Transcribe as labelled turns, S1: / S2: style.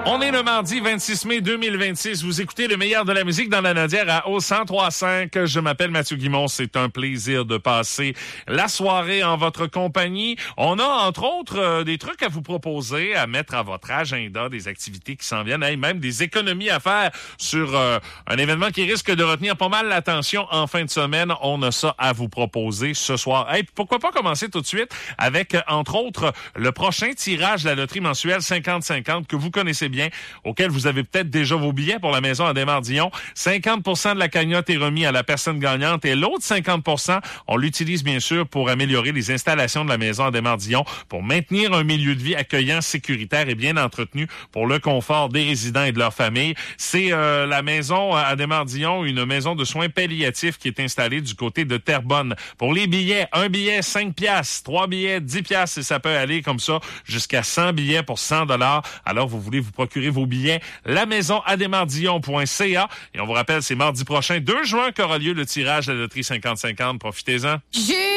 S1: On est le mardi 26 mai 2026. Vous écoutez le meilleur de la musique dans la Nadière à au 103.5. Je m'appelle Mathieu Guimond. C'est un plaisir de passer la soirée en votre compagnie. On a, entre autres, des trucs à vous proposer, à mettre à votre agenda, des activités qui s'en viennent, même des économies à faire sur un événement qui risque de retenir pas mal l'attention en fin de semaine. On a ça à vous proposer ce soir. Hey, pourquoi pas commencer tout de suite avec, entre autres, le prochain tirage de la loterie mensuelle 50-50 que vous connaissez bien, auquel vous avez peut-être déjà vos billets pour la maison à Desmardillons. 50% de la cagnotte est remis à la personne gagnante et l'autre 50%, on l'utilise bien sûr pour améliorer les installations de la maison à Desmardillons, pour maintenir un milieu de vie accueillant, sécuritaire et bien entretenu pour le confort des résidents et de leur famille. C'est la maison à Desmardillons, une maison de soins palliatifs qui est installée du côté de Terrebonne. Pour les billets, un billet 5 piastres, 3 billets 10 piastres et ça peut aller comme ça jusqu'à 100 billets pour 100 $. Alors vous voulez vous procurer vos billets, la maison à desmardillons.ca. Et on vous rappelle, c'est mardi prochain, 2 juin, qu'aura lieu le tirage de la loterie 50-50. Profitez-en.